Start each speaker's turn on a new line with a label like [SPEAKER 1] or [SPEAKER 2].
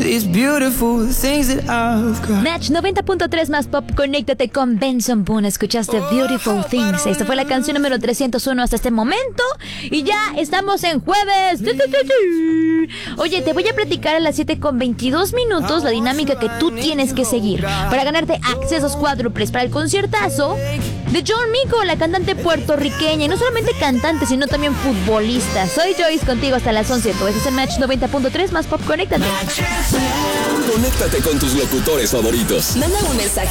[SPEAKER 1] these beautiful things that I've got.
[SPEAKER 2] Match 90.3 más pop, conéctate con Benson Boone. Escuchaste Beautiful Things. Esta fue la canción número 301 hasta este momento. Y ya estamos en jueves. Oye, te voy a platicar a las 7:22 la dinámica que tú tienes que seguir para ganarte accesos cuádruples para el conciertazo de John Mico, la cantante puertorriqueña. Y no solamente cantante, sino también futbolista. Soy Joyce, contigo hasta las 11. Tú es el Match 90.3 más pop, conéctate.
[SPEAKER 3] Conéctate con tus locutores favoritos.
[SPEAKER 4] Manda un mensaje